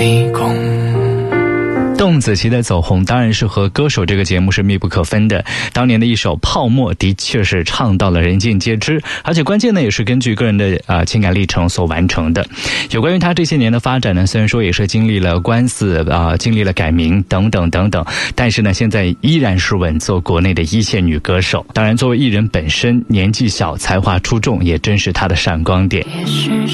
邓紫棋的走红当然是和歌手这个节目是密不可分的，当年的一首《泡沫》的确是唱到了人尽皆知，而且关键呢也是根据个人的情感历程所完成的。有关于他这些年的发展呢，虽然说也是经历了官司经历了改名等等等等，但是呢现在依然是稳坐国内的一线女歌手。当然作为艺人本身年纪小才华出众也真是她的闪光点。